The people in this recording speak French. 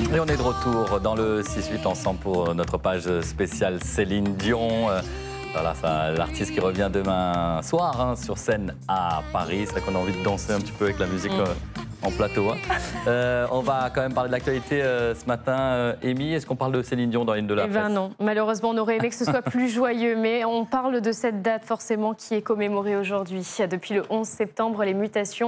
Et on est de retour dans le 6-8 ensemble pour notre page spéciale Céline Dion. Voilà, l'artiste qui revient demain soir sur scène à Paris. C'est vrai qu'on a envie de danser un petit peu avec la musique en plateau. On va quand même parler de l'actualité ce matin. Amy, est-ce qu'on parle de Céline Dion dans l'une de la presse ? Eh bien non, malheureusement on aurait aimé que ce soit plus joyeux, mais on parle de cette date forcément qui est commémorée aujourd'hui. Depuis le 11 septembre, les mutations